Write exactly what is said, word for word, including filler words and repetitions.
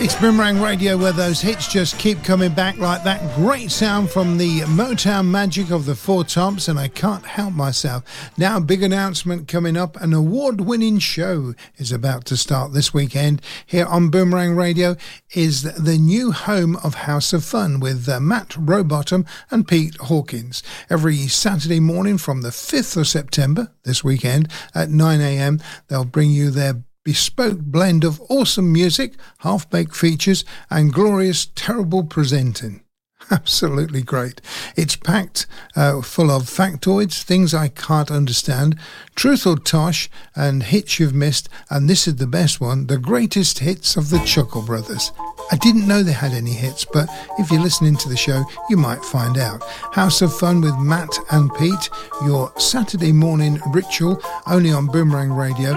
It's Boomerang Radio, where those hits just keep coming back like that. Great sound from the Motown magic of the Four Tops, and I can't help myself. Now, a big announcement coming up. An award-winning show is about to start this weekend here on Boomerang Radio. Is the new home of House of Fun with uh, Matt Rowbottom and Pete Hawkins. Every Saturday morning from the fifth of September, this weekend, at nine a.m, they'll bring you their bespoke blend of awesome music, half-baked features, and glorious, terrible presenting. Absolutely great. It's packed uh, full of factoids, things I can't understand, truth or tosh, and hits you've missed, and this is the best one, the greatest hits of the Chuckle Brothers. I didn't know they had any hits, but if you're listening to the show, you might find out. House of Fun with Matt and Pete, your Saturday morning ritual, only on Boomerang Radio.